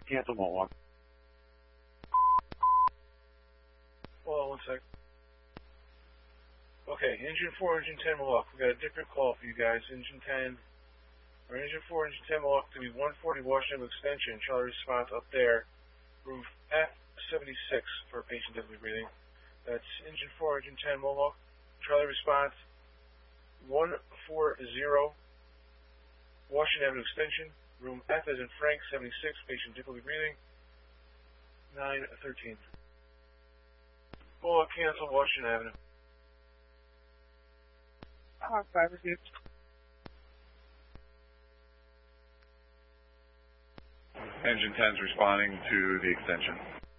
Cancel Mohawk. Hold on one sec. Okay, Engine 4, Engine 10 Mohawk. We got a different call for you guys. Engine 10, or Engine 4, Engine 10 Mohawk to be 140 Washington Extension. Charlie response up there. Roof F76 for patient difficulty breathing. That's Engine 4, Engine 10 Mohawk. Charlie response 140 Washington Avenue Extension. Room F as in Frank 76, patient difficulty breathing. 913. Mohawk cancel Washington Avenue. Hawk 5 received. Engine 10's responding to the extension.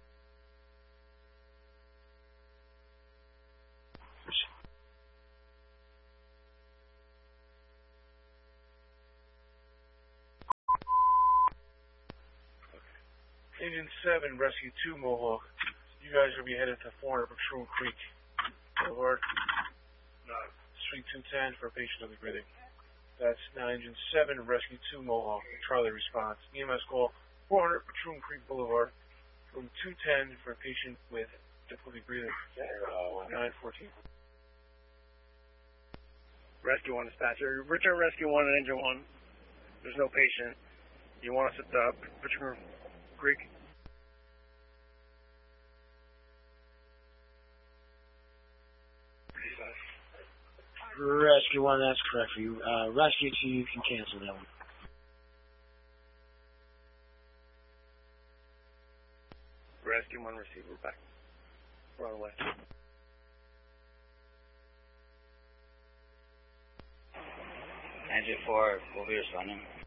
Engine 7, Rescue 2 Mohawk. You guys will be headed to 400 Patroon Creek Boulevard. Suite 210 for patient difficulty breathing. That's now Engine 7, Rescue 2 Mohawk. Charlie response. EMS call 400 Patroon Creek Boulevard. Room 210 for patient with difficulty breathing. 914. Rescue 1 dispatcher. Return Rescue 1 and Engine 1. There's no patient. You want us at Patroon Creek? Rescue 1, that's correct for you. Rescue 2, you can cancel that one. Rescue 1 received. We're back. We're on the way. Engine 4 will be responding.